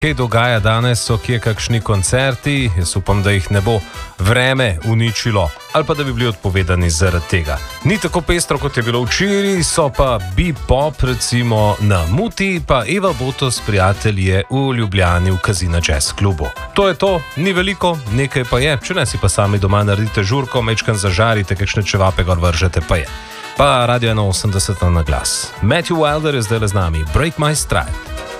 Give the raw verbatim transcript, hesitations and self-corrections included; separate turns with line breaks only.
kaj dogaja danes, so kje kakšni koncerti, jaz upam, da jih ne bo vreme uničilo ali pa da bi bili odpovedani zaradi tega. Ni tako pestro, kot je bilo včeraj, so pa Bebop recimo na Muti, pa Eva Botos prijatelje v Ljubljani v Casino Jazz klubu. To je to, ni veliko, nekaj pa je, če ne si pa sami doma naredite žurko, mečkan zažarite, kakšne čevape gor vržete, pa je. Pa Radio ena osemdeset na glas. Matthew Wilder je zdaj le z nami, Break My Stride.